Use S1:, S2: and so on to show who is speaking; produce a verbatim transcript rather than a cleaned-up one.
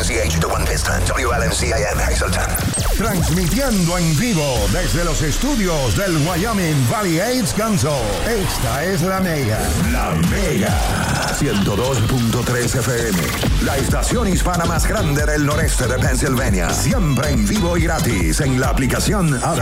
S1: M C H, The One Piston, W L M C A M, Hazleton.
S2: Transmitiendo en vivo desde los estudios del Wyoming Valley AIDS Council. Esta es la Mega. La Mega.
S3: ciento dos punto tres F M. La estación hispana más grande del noreste de Pennsylvania. Siempre en vivo y gratis en la aplicación